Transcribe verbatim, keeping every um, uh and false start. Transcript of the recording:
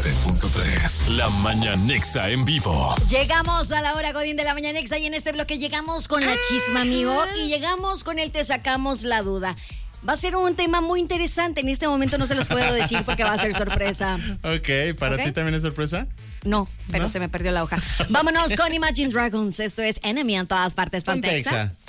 noventa punto tres. La Mañanexa en vivo. Llegamos a la hora Godín de la Mañanexa y en este bloque llegamos con la chisma, amigo, y llegamos con el Te Sacamos la Duda. Va a ser un tema muy interesante. En este momento no se los puedo decir porque va a ser sorpresa. Ok, ¿para ¿Okay? ti también es sorpresa? No, pero ¿No? se me perdió la hoja. Vámonos con Imagine Dragons. Esto es Enemy en todas partes. Pontexa. Pontexa.